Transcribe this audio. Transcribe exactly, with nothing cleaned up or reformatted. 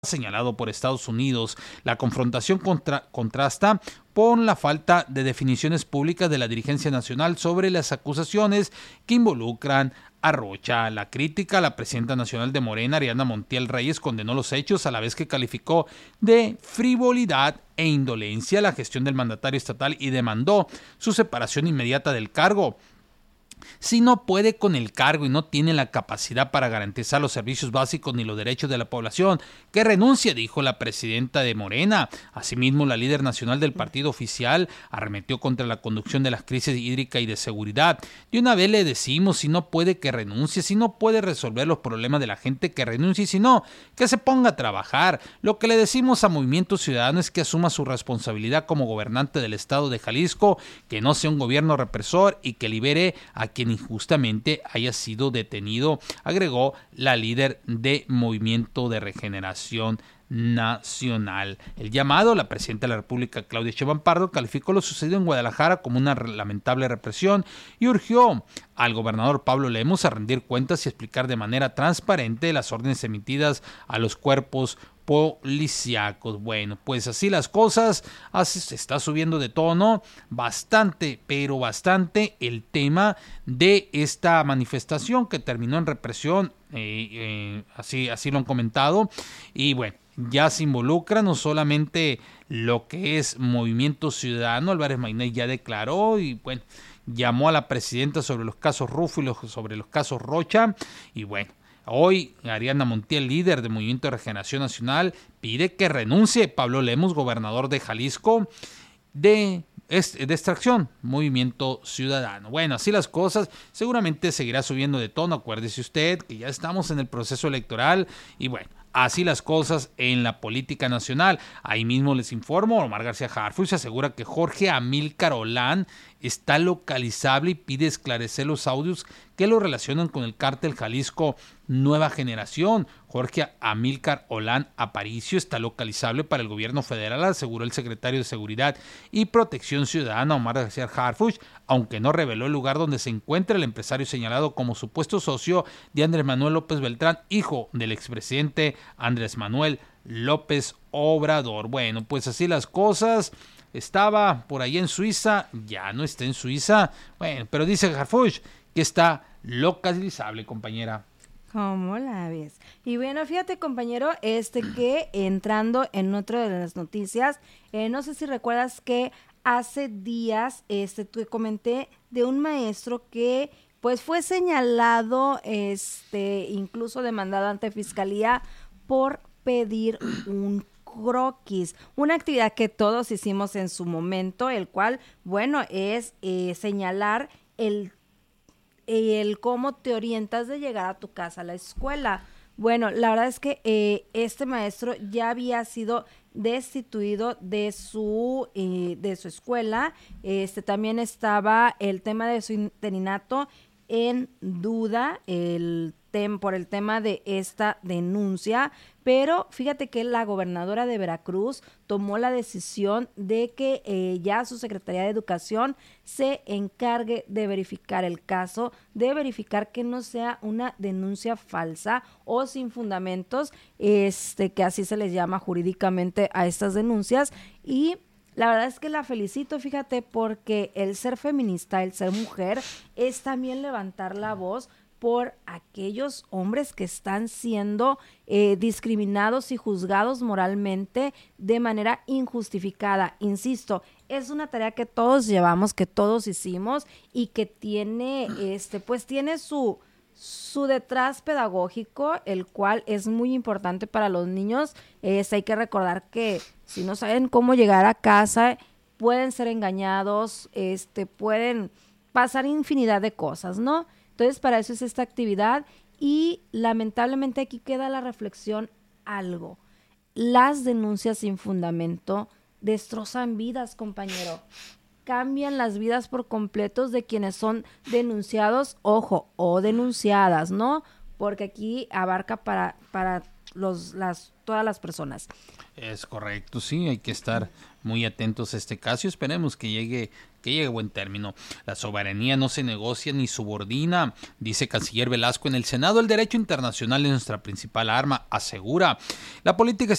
señalado por Estados Unidos. La confrontación contra, contrasta con la falta de definiciones públicas de la dirigencia nacional sobre las acusaciones que involucran a Rocha. La crítica a la presidenta nacional de Morena, Ariadna Montiel Reyes, condenó los hechos a la vez que calificó de frivolidad e indolencia la gestión del mandatario estatal y demandó su separación inmediata del cargo. Si no puede con el cargo y no tiene la capacidad para garantizar los servicios básicos ni los derechos de la población, que renuncie, dijo la presidenta de Morena. Asimismo, la líder nacional del partido oficial arremetió contra la conducción de las crisis hídrica y de seguridad. De una vez le decimos, si no puede, que renuncie, si no puede resolver los problemas de la gente, que renuncie, y si no, que se ponga a trabajar. Lo que le decimos a Movimiento Ciudadano es que asuma su responsabilidad como gobernante del estado de Jalisco, que no sea un gobierno represor y que libere a quien injustamente haya sido detenido, agregó la líder de Movimiento de Regeneración Nacional. El llamado, la presidenta de la República, Claudia Sheinbaum Pardo, calificó lo sucedido en Guadalajara como una lamentable represión y urgió al gobernador Pablo Lemus a rendir cuentas y explicar de manera transparente las órdenes emitidas a los cuerpos policíacos. Bueno, pues así las cosas, así se está subiendo de tono bastante, pero bastante el tema de esta manifestación que terminó en represión, eh, eh, así, así lo han comentado, y bueno, ya se involucra no solamente lo que es Movimiento Ciudadano. Álvarez Maynard ya declaró y bueno, llamó a la presidenta sobre los casos Rufo y los, sobre los casos Rocha, y bueno, hoy Ariadna Montiel, líder del Movimiento de Regeneración Nacional, pide que renuncie Pablo Lemus, gobernador de Jalisco, de, de extracción, Movimiento Ciudadano. Bueno, así las cosas, seguramente seguirá subiendo de tono. Acuérdese usted que ya estamos en el proceso electoral y bueno, así las cosas en la política nacional. Ahí mismo les informo, Omar García Harfuch asegura que Jorge Amílcar Olán está localizable y pide esclarecer los audios que lo relacionan con el cártel Jalisco Nueva Generación. Jorge Amílcar Olán Aparicio está localizable para el gobierno federal, aseguró el secretario de Seguridad y Protección Ciudadana, Omar García Harfuch, aunque no reveló el lugar donde se encuentra el empresario señalado como supuesto socio de Andrés Manuel López Beltrán, hijo del expresidente Andrés Manuel López Obrador. Bueno, pues así las cosas. Estaba por ahí en Suiza, ya no está en Suiza. Bueno, pero dice Harfuch que está localizable, compañera. ¿Cómo la ves? Y bueno, fíjate, compañero, este que entrando en otra de las noticias, eh, no sé si recuerdas que hace días este te comenté de un maestro que pues fue señalado, este incluso demandado ante fiscalía por pedir un croquis, una actividad que todos hicimos en su momento, el cual, bueno, es eh, señalar el, el cómo te orientas de llegar a tu casa a la escuela. Bueno, la verdad es que eh, este maestro ya había sido destituido de su eh, de su escuela. Este también estaba el tema de su interinato en duda, el tem por el tema de esta denuncia, pero fíjate que la gobernadora de Veracruz tomó la decisión de que eh, ya su Secretaría de Educación se encargue de verificar el caso, de verificar que no sea una denuncia falsa o sin fundamentos, este que así se les llama jurídicamente a estas denuncias. Y la verdad es que la felicito, fíjate, porque el ser feminista, el ser mujer, es también levantar la voz por aquellos hombres que están siendo eh, discriminados y juzgados moralmente de manera injustificada. Insisto, es una tarea que todos llevamos, que todos hicimos y que tiene, este, pues tiene su, su detrás pedagógico, el cual es muy importante para los niños. Es, hay que recordar que si no saben cómo llegar a casa, pueden ser engañados, este, pueden pasar infinidad de cosas, ¿no? Entonces, para eso es esta actividad y lamentablemente aquí queda la reflexión algo. Las denuncias sin fundamento destrozan vidas, compañero. Cambian las vidas por completos de quienes son denunciados, ojo, o denunciadas, ¿no? Porque aquí abarca para, para los, las, todas las personas. Es correcto, sí, hay que estar muy atentos a este caso y esperemos que llegue, que llegue a buen término. La soberanía no se negocia ni subordina, dice Canciller Velasco en el Senado. El derecho internacional es nuestra principal arma, asegura. La política